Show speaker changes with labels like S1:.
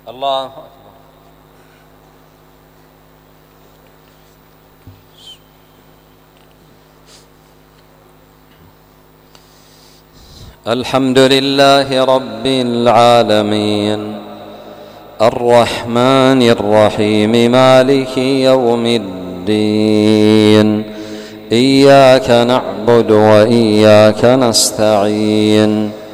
S1: الله أكبر. الحمد لله رب العالمين الرحمن الرحيم مالك يوم الدين إياك نعبد وإياك نستعين